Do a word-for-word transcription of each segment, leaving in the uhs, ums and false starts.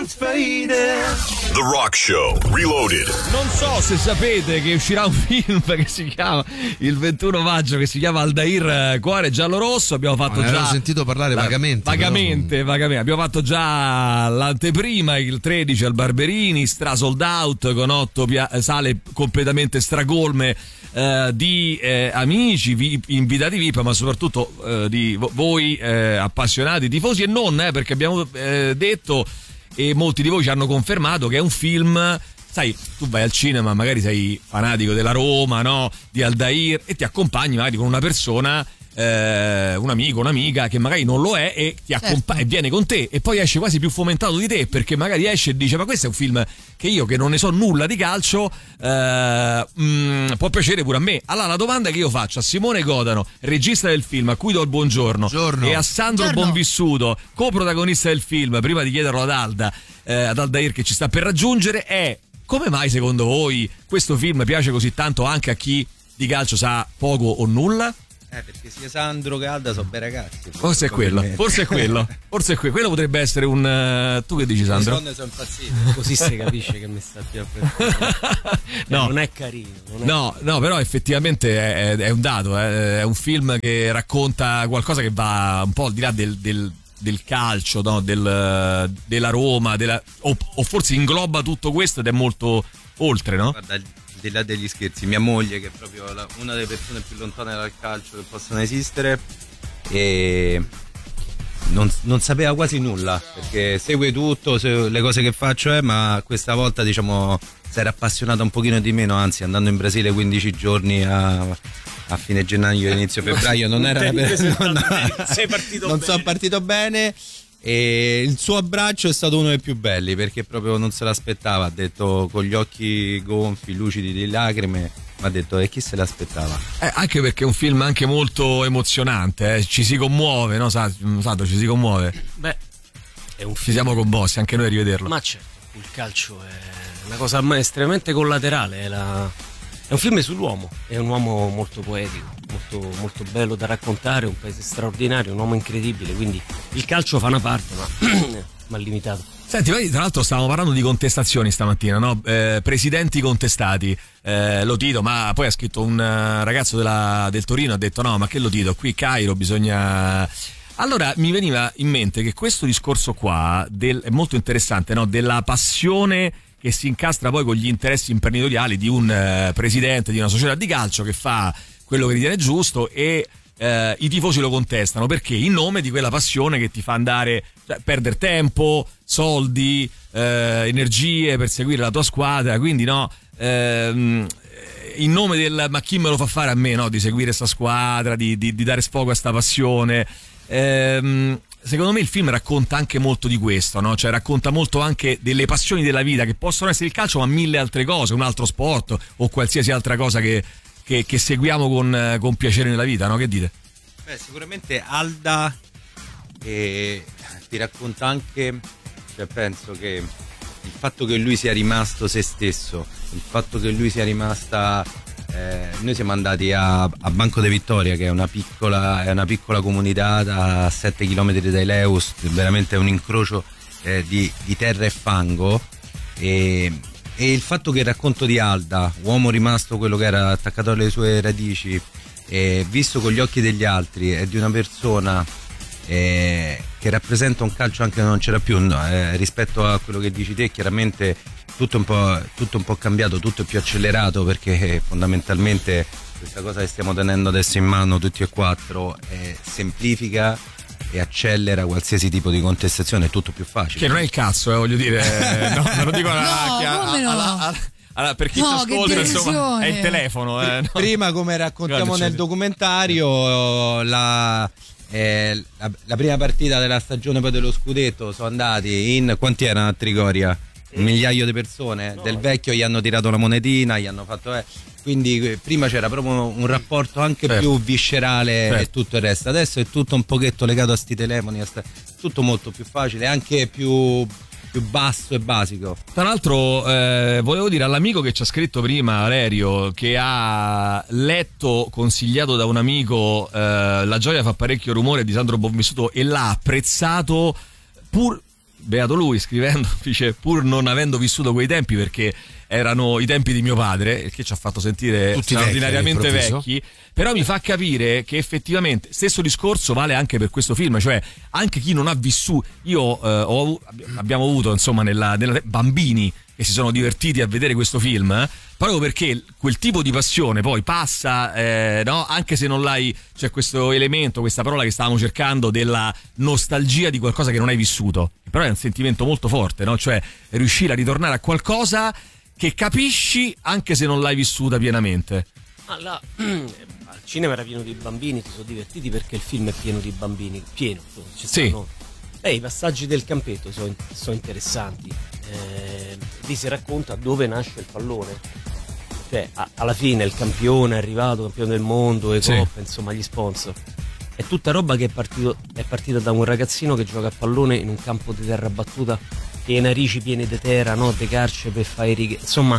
it's faded. The Rock Show Reloaded. Non so se sapete che uscirà un film che si chiama il ventuno maggio, che si chiama Aldair Cuore Giallo-Rosso. Abbiamo fatto no, già ho sentito parlare la, vagamente vagamente, però... vagamente abbiamo fatto già l'anteprima il tredici al Barberini, stra sold out, con otto pia- sale completamente stracolme eh, di eh, amici, vi, invitati V I P, ma soprattutto eh, di vo- voi eh, appassionati, tifosi e non, eh, perché abbiamo eh, detto, e molti di voi ci hanno confermato, che è un film, sai, tu vai al cinema, magari sei fanatico della Roma, no, di Aldair, e ti accompagni magari con una persona, eh, un amico, un'amica che magari non lo è, e ti accompa- certo. e viene con te, e poi esce quasi più fomentato di te, perché magari esce e dice: ma questo è un film che io, che non ne so nulla di calcio, eh, mh, può piacere pure a me. Allora la domanda che io faccio a Simone Godano, regista del film, a cui do il buongiorno, buongiorno. e a Sandro buongiorno. Bonvissuto, coprotagonista del film, prima di chiederlo ad Alda, eh, ad Aldair che ci sta per raggiungere, è: come mai secondo voi questo film piace così tanto anche a chi di calcio sa poco o nulla? Eh, perché sia Sandro che Alda sono bei ragazzi. Forse è quello, forse è quello, forse è quello. Quello potrebbe essere un. Uh, tu che dici, Sandro? Le donne sono impazzite. Così si capisce che mi sta più a no, non è carino. Non è no, carino. no, però effettivamente è, è un dato, è, è un film che racconta qualcosa che va un po' al di là del. del del calcio, no? del, della Roma, della, o, o forse ingloba tutto questo ed è molto oltre, no? Guarda, al di là degli scherzi, mia moglie, che è proprio la, una delle persone più lontane dal calcio che possono esistere, e non, non sapeva quasi nulla, perché segue tutto, segue le cose che faccio, eh, ma questa volta, diciamo, si era appassionata un pochino di meno, anzi, andando in Brasile quindici giorni a, a fine gennaio, inizio febbraio, non era per, non, sei partito non bene. sono partito bene, e il suo abbraccio è stato uno dei più belli, perché proprio non se l'aspettava, ha detto, con gli occhi gonfi, lucidi di lacrime, mi ha detto: e chi se l'aspettava? Eh, anche perché è un film anche molto emozionante, eh? Ci si commuove, no? Sato, ci si commuove. Beh, è un film. Ci siamo commossi anche noi a rivederlo. Ma certo, il calcio è una cosa estremamente collaterale, è, la... è un film sull'uomo, è un uomo molto poetico, molto, molto bello da raccontare, un paese straordinario, un uomo incredibile, quindi il calcio fa una parte, ma, ma limitato. Senti, tra l'altro stavamo parlando di contestazioni stamattina, no? Eh, presidenti contestati, eh, Lotito, ma poi ha scritto un ragazzo della, del Torino, ha detto: no, ma che Lotito, qui Cairo bisogna... Allora mi veniva in mente che questo discorso qua del, è molto interessante, no? Della passione che si incastra poi con gli interessi imprenditoriali di un uh, presidente di una società di calcio che fa quello che ritiene giusto, e uh, i tifosi lo contestano perché in nome di quella passione che ti fa andare, cioè, perdere tempo, soldi, uh, energie per seguire la tua squadra, quindi no, uh, in nome del ma chi me lo fa fare a me, no, di seguire sta squadra, di, di, di dare sfogo a sta passione. Uh, Secondo me il film racconta anche molto di questo, no? Cioè racconta molto anche delle passioni della vita, che possono essere il calcio, ma mille altre cose, un altro sport o qualsiasi altra cosa che, che, che seguiamo con, con piacere nella vita, no? Che dite? Beh, sicuramente Alda eh, ti racconta anche, cioè penso che il fatto che lui sia rimasto se stesso, il fatto che lui sia rimasta... Eh, noi siamo andati a, a Banco de Vittoria, che è una piccola, è una piccola comunità a sette chilometri da Eleus, veramente è un incrocio eh, di, di terra e fango, e, e il fatto che il racconto di Alda, uomo rimasto quello che era, attaccato alle sue radici, eh, visto con gli occhi degli altri, è di una persona eh, che rappresenta un calcio anche che non c'era più, no, eh, rispetto a quello che dici te, chiaramente tutto un po', tutto un po' cambiato, tutto è più accelerato, perché fondamentalmente questa cosa che stiamo tenendo adesso in mano tutti e quattro eh, semplifica e accelera qualsiasi tipo di contestazione, è tutto più facile. Che non è il cazzo, eh, voglio dire, no, non lo dico alla, no, alla, come no? alla, alla, alla, per chi no, ci ascolta, insomma, è il telefono. Eh, no? Prima, come raccontiamo Guarda, nel documentario, la, eh, la, la prima partita della stagione poi dello scudetto sono andati in, quanti erano a Trigoria? Un migliaio di persone, no, del vecchio gli hanno tirato la monetina, gli hanno fatto eh. Quindi prima c'era proprio un rapporto anche certo. più viscerale, certo. e tutto il resto. Adesso è tutto un pochetto legato a sti telefoni, a sta... tutto molto più facile, anche più, più basso e basico. Tra l'altro eh, volevo dire all'amico che ci ha scritto prima, Valerio, che ha letto, consigliato da un amico, eh, La gioia fa parecchio rumore di Sandro Bonvissuto, e l'ha apprezzato pur beato lui, scrivendo, dice pur non avendo vissuto quei tempi perché erano i tempi di mio padre, il che ci ha fatto sentire tutti straordinariamente vecchi, vecchi, però mi fa capire che effettivamente stesso discorso vale anche per questo film, cioè anche chi non ha vissuto, io eh, ho, abbiamo avuto insomma nella, nella bambini che si sono divertiti a vedere questo film, eh, proprio perché quel tipo di passione poi passa, eh, no? Anche se non l'hai, c'è cioè questo elemento, questa parola che stavamo cercando della nostalgia di qualcosa che non hai vissuto, però è un sentimento molto forte, no? Cioè riuscire a ritornare a qualcosa che capisci anche se non l'hai vissuta pienamente. Ah, là, al cinema era pieno di bambini, ti sono divertiti perché il film è pieno di bambini, pieno. Ci sì. stanno, eh, i passaggi del campetto sono, sono interessanti. Eh, lì si racconta dove nasce il pallone. Cioè, a, alla fine il campione è arrivato, campione del mondo, le sì. coppe, insomma, gli sponsor. È tutta roba che è, partito, è partita da un ragazzino che gioca a pallone in un campo di terra battuta, che narici piene di terra, no? De carce per fare righe, insomma,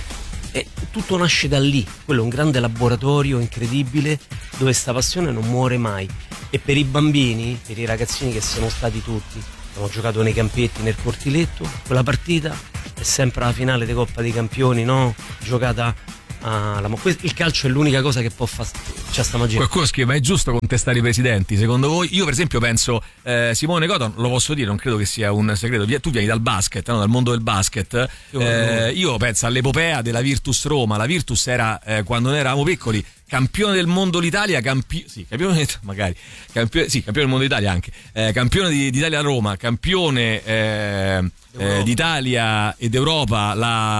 è, tutto nasce da lì. Quello è un grande laboratorio incredibile dove sta passione non muore mai. E per i bambini, per i ragazzini che sono stati tutti, hanno giocato nei campetti, nel cortiletto, quella partita è sempre la finale di Coppa dei Campioni, no? Giocata a, la, il calcio è l'unica cosa che può fare, c'è sta magia. Qualcuno scrive: ma è giusto contestare i presidenti secondo voi? Io per esempio penso, eh, Simone Cotton, lo posso dire, non credo che sia un segreto, tu vieni dal basket, no? Dal mondo del basket, eh, io penso all'epopea della Virtus Roma. La Virtus era, eh, quando noi eravamo piccoli, campione del mondo d'Italia, campi- sì, campione magari campione, sì, campione del mondo d'Italia anche, eh, campione di, d'Italia Roma, campione eh, eh, d'Italia ed Europa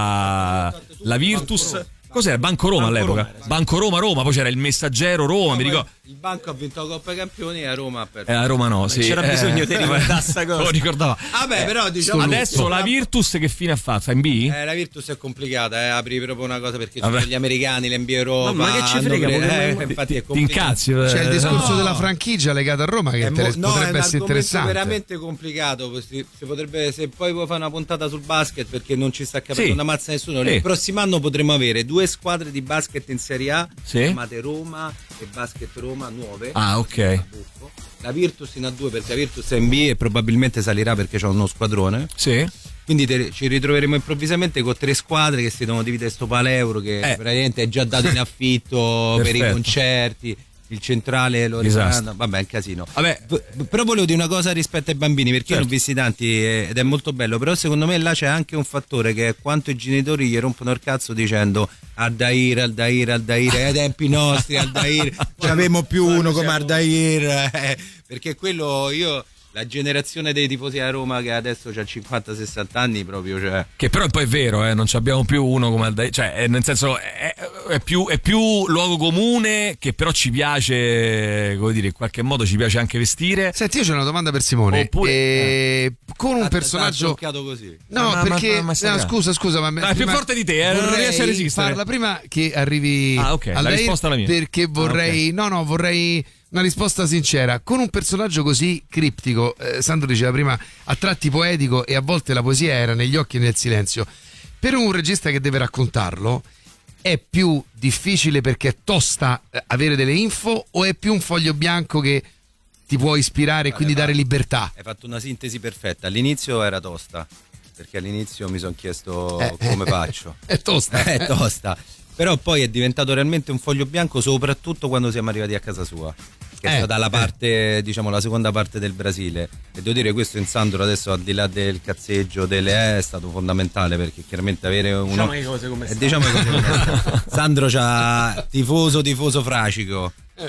la, la Virtus. Cos'era? Banco Roma Banco all'epoca? Roma Banco Roma Roma, poi c'era il Messaggero Roma, no, mi ricordo. Il Banco ha vinto la Coppa dei Campioni e a Roma ha perso. Eh, a Roma no, sì. C'era eh, bisogno di ricordare sta cosa. Lo ricordava. Vabbè, eh, però diciamo adesso la Virtus che fine ha fatto? In B? Eh, la Virtus è complicata, eh, apri proprio una cosa perché sono gli americani, l'N B A Europa. Ma, ma che ci frega? Eh, infatti è complicato. C'è il discorso no. della franchigia legata a Roma che è inter- mo- no, potrebbe è essere interessante. È veramente complicato. Si, si potrebbe, se poi vuoi fare una puntata sul basket perché non ci sta capendo sì. una mazza nessuno. Sì. Il prossimo anno potremo avere due squadre di basket in Serie A, sì. chiamate Roma e Basket Roma nuove. Ah, ok. La Virtus in A due perché la Virtus è in B e probabilmente salirà perché c'è uno squadrone. Sì. Quindi te, ci ritroveremo improvvisamente con tre squadre che si devono dividere sto pal'euro che eh. praticamente è già dato in affitto per i concerti. Il centrale lo rifaranno, vabbè è un casino. Vabbè. P- però volevo dire una cosa rispetto ai bambini perché certo. io ne ho visti tanti ed è molto bello, però secondo me là c'è anche un fattore che è quanto i genitori gli rompono il cazzo dicendo Aldair, Aldair, Aldair, ai tempi nostri Aldair, ci avevamo più uno come Aldair, eh, perché quello io... La generazione dei tifosi a Roma che adesso ha cinquanta sessanta anni proprio, cioè. Che però poi è vero, eh, non abbiamo più uno come Aldair, cioè è, nel senso è, è, più, è più luogo comune che però ci piace, come dire, in qualche modo ci piace anche vestire. Senti, io c'ho una domanda per Simone. Oppure, eh, con un ha, personaggio ha così. No, ma, perché ma, ma, ma no, scusa, scusa, ma no, è più forte di te, eh, non riesci a resistere. Parla prima che arrivi ah, ok, la risposta è la mia. Perché vorrei, ah, okay. no, no, vorrei una risposta sincera. Con un personaggio così criptico, eh, Sandro diceva prima, a tratti poetico e a volte la poesia era negli occhi e nel silenzio. Per un regista che deve raccontarlo, è più difficile perché è tosta eh, avere delle info o è più un foglio bianco che ti può ispirare e quindi fatto, dare libertà? Hai fatto una sintesi perfetta. All'inizio era tosta, perché all'inizio mi sono chiesto eh, come eh, faccio. È tosta. È tosta. Però poi è diventato realmente un foglio bianco soprattutto quando siamo arrivati a casa sua, che è eh, stata la parte, eh. diciamo la seconda parte del Brasile, e devo dire questo in Sandro adesso al di là del cazzeggio delle, è stato fondamentale perché chiaramente avere uno diciamo le cose come eh, diciamo le cose come stanno. Sandro c'ha tifoso tifoso fracico eh.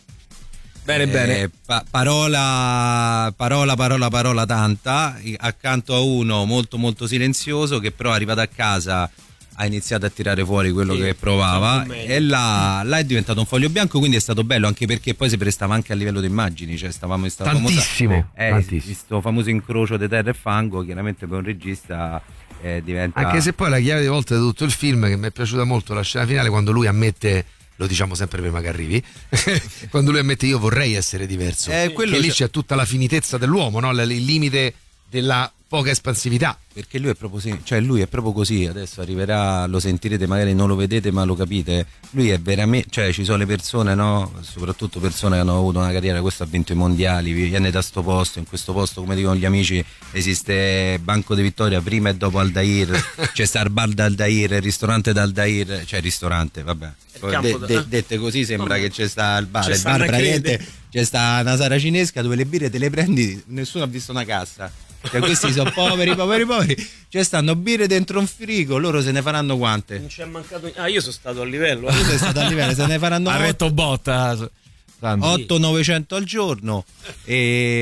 Bene, eh, bene. Pa- parola, parola, parola, parola tanta, accanto a uno molto molto silenzioso che però arrivato a casa ha iniziato a tirare fuori quello sì, che provava e là, là è diventato un foglio bianco, quindi è stato bello anche perché poi si prestava anche a livello di immagini, cioè stavamo in sta tantissimo, famosa, eh, tantissimo. questo famoso incrocio di terra e fango, chiaramente per un regista eh, diventa... Anche se poi la chiave di volta di tutto il film, che mi è piaciuta molto la scena finale quando lui ammette, lo diciamo sempre prima che arrivi, quando lui ammette io vorrei essere diverso, eh, quello che lì c'è tutta la finitezza dell'uomo, no? Il limite della poca espansività. Perché lui è proprio così, cioè lui è proprio così, adesso arriverà, lo sentirete, magari non lo vedete ma lo capite, lui è veramente, cioè ci sono le persone, no, soprattutto persone che hanno avuto una carriera, questo ha vinto i mondiali, viene da sto posto, in questo posto, come dicono gli amici, esiste Banco di Vittoria prima e dopo Aldair, c'è sta il bar d'Aldair, il ristorante d'Aldair, cioè ristorante, vabbè, de, de, dette così sembra che c'è sta il bar, c'è il bar praticamente c'è sta una sala cinesca dove le birre te le prendi, nessuno ha visto una cassa. Cioè questi sono poveri, poveri, poveri. Cioè stanno birre dentro un frigo, loro se ne faranno quante? Non c'è mancato. Ah, io sono stato a livello. Tu sei stato a livello, se ne faranno ha retto botta otto novecento al giorno. E,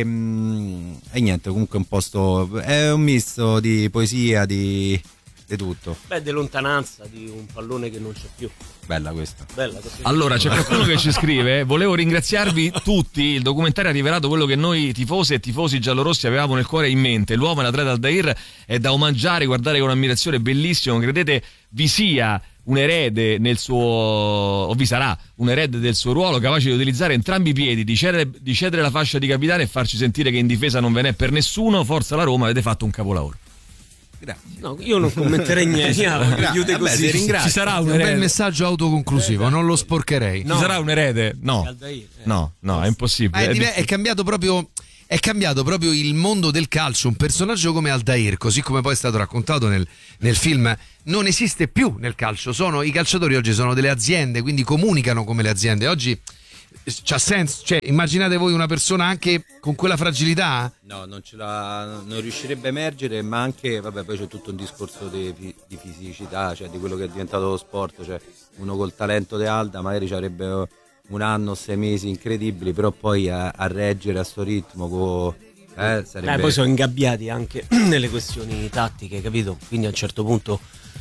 e niente, comunque un posto. È un misto di poesia, di, di tutto. Beh, di lontananza, di un pallone che non c'è più. Bella questa. Bella, così. Allora c'è qualcuno che ci scrive: volevo ringraziarvi tutti, il documentario ha rivelato quello che noi tifosi e tifosi giallorossi avevamo nel cuore in mente, l'uomo e l'atleta Aldair è da omaggiare, guardare con ammirazione, bellissimo, credete vi sia un erede nel suo, o vi sarà un erede del suo ruolo capace di utilizzare entrambi i piedi, di cedere, di cedere la fascia di capitano e farci sentire che in difesa non ve n'è per nessuno, forza la Roma, avete fatto un capolavoro. Grazie. No, io non commenterei niente. Chiude così. Vabbè, ci sarà un, un bel messaggio autoconclusivo, non lo sporcherei. No. Ci sarà un erede? No, no, no, è impossibile. È, div- è cambiato proprio. È cambiato proprio il mondo del calcio. Un personaggio come Aldair, così come poi è stato raccontato nel, nel film, non esiste più nel calcio. Sono, i calciatori oggi sono delle aziende, quindi comunicano come le aziende. Oggi c'ha senso, cioè immaginate voi una persona anche con quella fragilità? No, non ce la non riuscirebbe a emergere, ma anche vabbè, poi c'è tutto un discorso di, di fisicità, cioè di quello che è diventato lo sport, cioè uno col talento di Alda magari ci avrebbe un anno, sei mesi incredibili, però poi a, a reggere a sto ritmo co, eh, sarebbe... eh, poi sono ingabbiati anche nelle questioni tattiche, capito? Quindi a un certo punto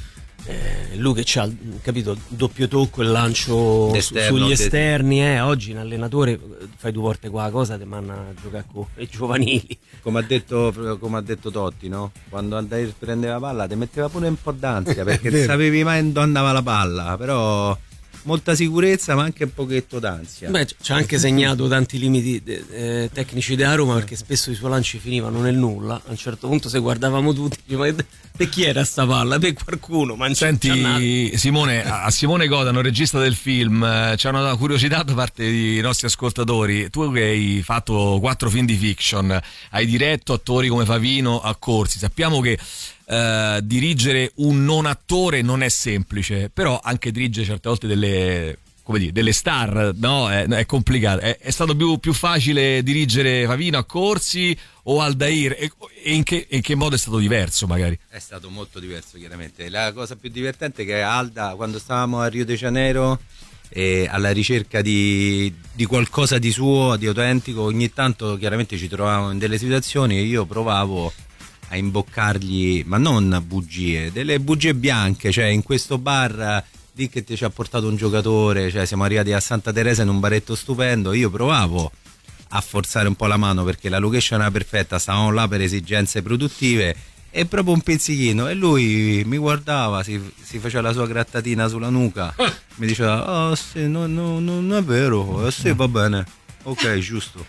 Eh, lui che c'ha, capito, doppio tocco e lancio Esterno, sugli de- esterni, eh, oggi in allenatore fai due volte qua cosa ti manna a giocare con i giovanili, come ha detto come ha detto Totti, no? Quando Aldair prendeva la palla ti metteva pure un po' d'ansia perché non sapevi mai dove andava la palla, però molta sicurezza ma anche un pochetto d'ansia. Beh, ci ha anche segnato tanti limiti eh, tecnici della Roma, perché spesso i suoi lanci finivano nel nulla. A un certo punto se guardavamo tutti, ma per chi era sta palla? Per qualcuno, ma senti Simone, a Simone Godano, regista del film, c'è una curiosità da parte dei nostri ascoltatori. Tu che hai fatto quattro film di fiction, hai diretto attori come Favino, Accorsi, sappiamo che Uh, dirigere un non attore non è semplice, però anche dirigere certe volte delle, come dire, delle star, no? È, è complicato. È, è stato più, più facile dirigere Favino, Accorsi o Aldair? E, e in, che, in che modo è stato diverso magari? È stato molto diverso chiaramente. La cosa più divertente è che Alda, quando stavamo a Rio de Janeiro e alla ricerca di, di qualcosa di suo, di autentico, ogni tanto chiaramente ci trovavamo in delle situazioni e io provavo a imboccargli, ma non bugie, delle bugie bianche, cioè in questo bar lì che ti ci ha portato un giocatore, cioè siamo arrivati a Santa Teresa in un baretto stupendo, io provavo a forzare un po' la mano perché la location era perfetta, stavamo là per esigenze produttive e proprio un pizzichino e lui mi guardava, si, si faceva la sua grattatina sulla nuca, mi diceva oh sì, no, no, no, non è vero, oh, sì va bene, ok giusto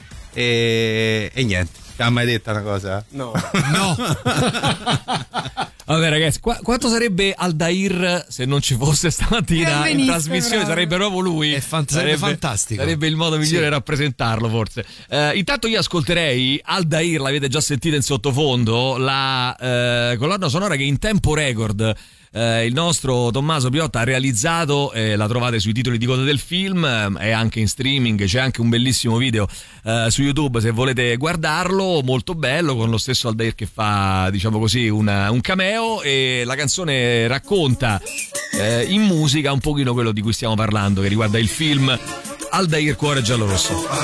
e, e niente. Ti ha mai detto una cosa? No. No. Vabbè ragazzi, qu- quanto sarebbe Aldair se non ci fosse stamattina in trasmissione? Bravo. Sarebbe proprio lui. È fan- sarebbe, sarebbe fantastico. Sarebbe il modo migliore di sì. rappresentarlo forse. Eh, intanto io ascolterei Aldair, l'avete già sentita in sottofondo, la eh, colonna sonora che in tempo record Eh, il nostro Tommaso Piotta ha realizzato, eh, la trovate sui titoli di coda del film, eh, è anche in streaming, c'è anche un bellissimo video eh, su YouTube se volete guardarlo, molto bello, con lo stesso Aldair che fa, diciamo così, una, un cameo, e la canzone racconta eh, in musica un pochino quello di cui stiamo parlando, che riguarda il film Aldair Cuore Giallorosso.